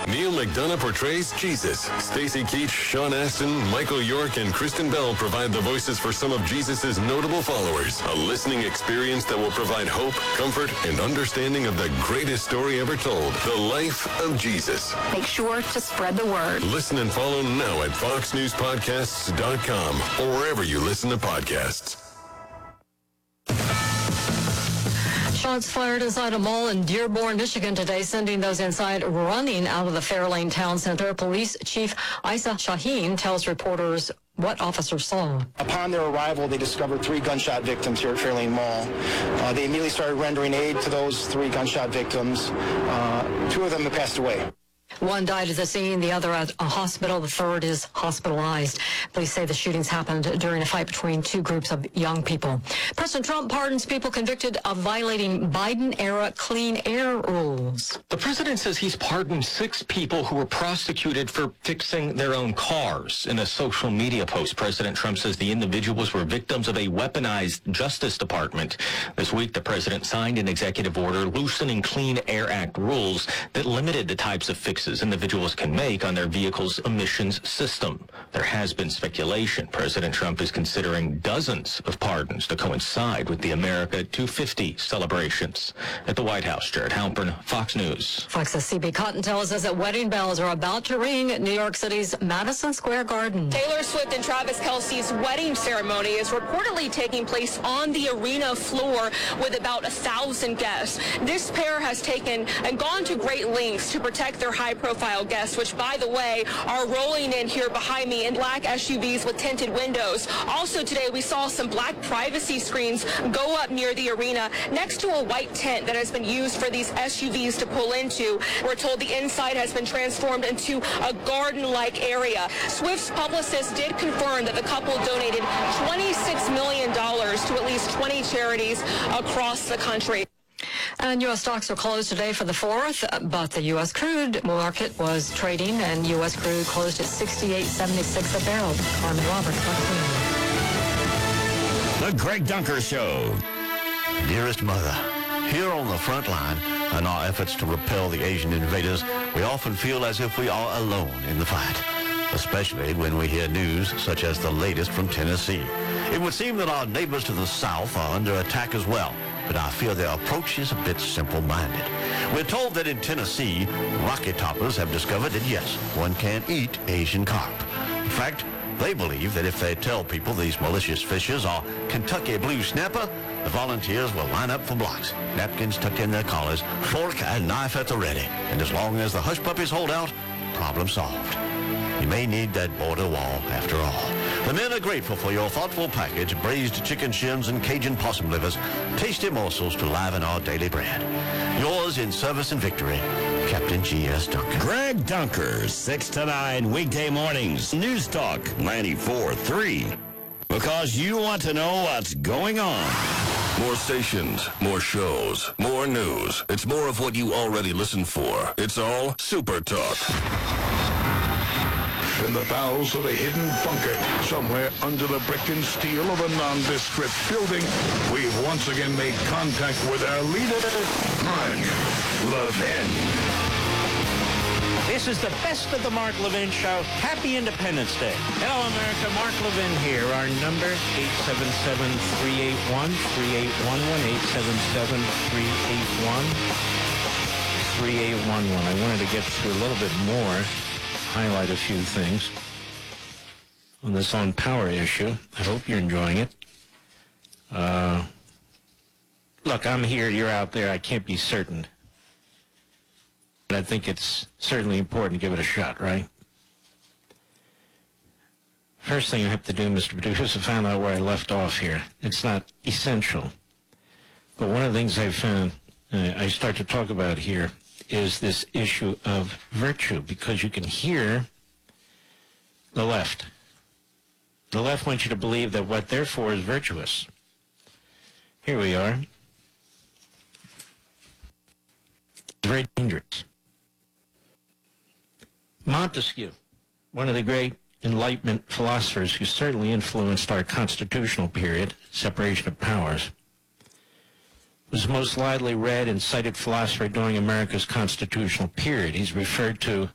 Neil McDonough portrays Jesus. Stacey Keach, Sean Astin, Michael York, and Kristen Bell provide the voices for some of Jesus' notable followers. A listening experience that will provide hope, comfort, and understanding of the greatest story ever told, the life of Jesus. Make sure to spread the word. Listen and follow now at foxnewspodcasts.com or wherever you listen to podcasts. Shots fired inside a mall in Dearborn, Michigan today, sending those inside running out of the Fairlane Town Center. Police Chief Isa Shaheen tells reporters what officers saw. Upon their arrival, they discovered 3 gunshot victims here at Fairlane Mall. They immediately started rendering aid to those 3 gunshot victims. 2 of them have passed away. One died at the scene, the other at a hospital, the third is hospitalized. Police say the shootings happened during a fight between 2 groups of young people. President Trump pardons people convicted of violating Biden-era clean air rules. The president says he's pardoned 6 people who were prosecuted for fixing their own cars. In a social media post, President Trump says the individuals were victims of a weaponized Justice Department. This week, the president signed an executive order loosening Clean Air Act rules that limited the types of fixes individuals can make on their vehicle's emissions system. There has been speculation President Trump is considering dozens of pardons to coincide with the America 250 celebrations. At the White House, Jared Halpern, Fox News. Fox's CB Cotton tells us that wedding bells are about to ring at New York City's Madison Square Garden. Taylor Swift and Travis Kelce's wedding ceremony is reportedly taking place on the arena floor with about 1,000 guests. This pair has taken and gone to great lengths to protect their high-profile guests, which, by the way, are rolling in here behind me in black SUVs with tinted windows. Also today, we saw some black privacy screens go up near the arena next to a white tent that has been used for these SUVs to pull into. We're told the inside has been transformed into a garden-like area. Swift's publicist did confirm that the couple donated $26 million to at least 20 charities across the country. And U.S. stocks are closed today for the 4th, but the U.S. crude market was trading, and U.S. crude closed at $68.76 a barrel. Carmen Roberts, Fox News. The Greg Dunker Show. Dearest Mother, here on the front line in our efforts to repel the Asian invaders, we often feel as if we are alone in the fight, especially when we hear news such as the latest from Tennessee. It would seem that our neighbors to the south are under attack as well, but I fear their approach is a bit simple-minded. We're told that in Tennessee, rocket toppers have discovered that, yes, one can eat Asian carp. In fact, they believe that if they tell people these malicious fishes are Kentucky blue snapper, the volunteers will line up for blocks, napkins tucked in their collars, fork and knife at the ready. And as long as the hush puppies hold out, problem solved. You may need that border wall after all. The men are grateful for your thoughtful package, braised chicken shins and Cajun possum livers, tasty morsels to liven our daily bread. Yours in service and victory, Captain G.S. Duncan. Greg Dunker, 6 to 9, weekday mornings. News Talk 94.3. Because you want to know what's going on. More stations, more shows, more news. It's more of what you already listen for. It's all Super Talk. In the bowels of a hidden bunker, somewhere under the brick and steel of a nondescript building, we've once again made contact with our leader, Mark Levin. This is the best of the Mark Levin Show. Happy Independence Day. Hello, America. Mark Levin here. Our number, 877-381-3811, 877-381-3811. I wanted to get through a little bit more, highlight a few things on this On Power issue. I hope you're enjoying it. Look, I'm here, you're out there. I can't be certain. But I think it's certainly important to give it a shot, right? First thing I have to do, Mr. Producer, is to find out where I left off here. It's not essential. But one of the things I found, I start to talk about here, is this issue of virtue, because you can hear the left. The left wants you to believe that what they're for is virtuous. Here we are. It's very dangerous. Montesquieu, one of the great Enlightenment philosophers who certainly influenced our constitutional period, separation of powers, was the most widely read and cited philosopher during America's constitutional period. He's referred to